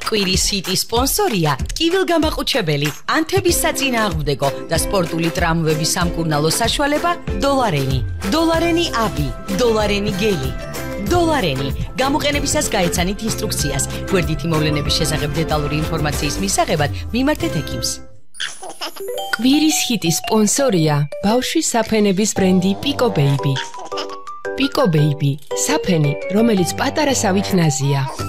კვირის ჰიტი სპონსორია კივილგამაყუჩებელი, ანთების საწინააღმდეგო და სპორტული ტრამვების სამკურნალო საშუალება დოლარენი. დოლარენი აბი, დოლარენი გელი. დოლარენი. გამოყენებისას გაეცანით ინსტრუქციას. გვერდითი მოვლენების შესახებ დეტალური ინფორმაციის მისაღებად მიმართეთ ექიმს. კვირის ჰიტის სპონსორია ბავშვის საფენების ბრენდი Pico Baby. Pico Baby, საფენი, რომელიც პატარა სავით ნაზია.